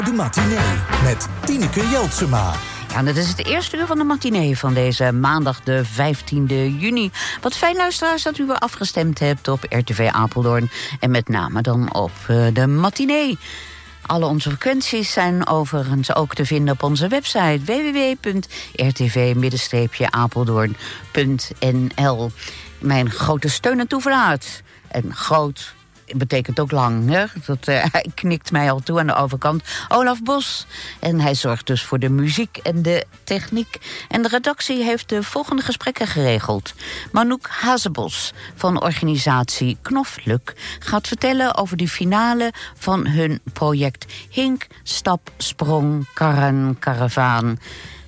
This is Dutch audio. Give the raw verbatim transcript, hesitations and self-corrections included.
De matinee met Tineke Jeltsema. Ja, dat is het eerste uur van de matinee van deze maandag de vijftiende juni. Wat fijn, luisteraars, dat u weer afgestemd hebt op R T V Apeldoorn. En met name dan op uh, de matinee. Alle onze frequenties zijn overigens ook te vinden op onze website w w w punt r t v apeldoorn punt n l. Mijn grote steun en toeverlaat. En groot betekent ook lang, hè? Dat, uh, hij knikt mij al toe aan de overkant. Olaf Bos. En hij zorgt dus voor de muziek en de techniek. En de redactie heeft de volgende gesprekken geregeld. Manouk Hazebos van organisatie Knofluk gaat vertellen over de finale van hun project Hink, Stap, Sprong, Karren, Karavaan.